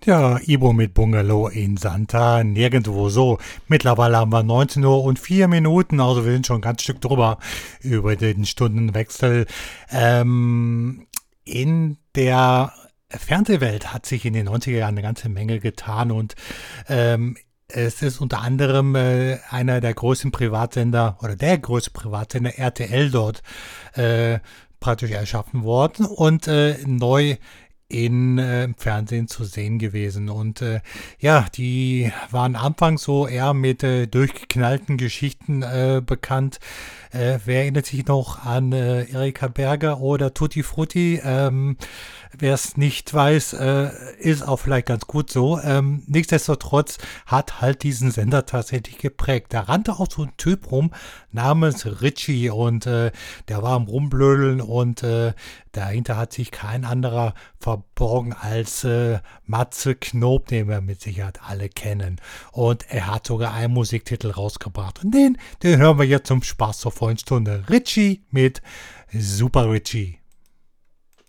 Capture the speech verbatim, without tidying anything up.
Ja, Ibo mit Bungalow in Santa, nirgendwo so. Mittlerweile haben wir neunzehn Uhr und vier Minuten, also wir sind schon ein ganz Stück drüber über den Stundenwechsel. Ähm, in der Fernsehwelt hat sich in den neunziger Jahren eine ganze Menge getan und ähm, es ist unter anderem äh, einer der größten Privatsender oder der größte Privatsender R T L dort äh, praktisch erschaffen worden und äh, neu in, äh, im Fernsehen zu sehen gewesen. Und äh, ja, die waren anfangs so eher mit äh, durchgeknallten Geschichten äh, bekannt. Äh, wer erinnert sich noch an äh, Erika Berger oder Tutti Frutti? Ähm, wer es nicht weiß, äh, ist auch vielleicht ganz gut so. Ähm, nichtsdestotrotz hat halt diesen Sender tatsächlich geprägt. Da rannte auch so ein Typ rum namens Richie und äh, der war am Rumblödeln und äh, dahinter hat sich kein anderer verborgen als äh, Matze Knob, den wir mit Sicherheit alle kennen. Und er hat sogar einen Musiktitel rausgebracht. Und den, den hören wir jetzt zum Spaß zur vollen Stunde. Richie mit Super Richie.